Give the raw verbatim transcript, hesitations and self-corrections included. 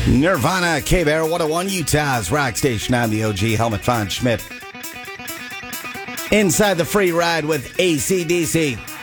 Nirvana, K-Bear, one oh one, Utah's rock station. I'm the O G, Helmut von Schmidt. Inside the free ride with A C D C.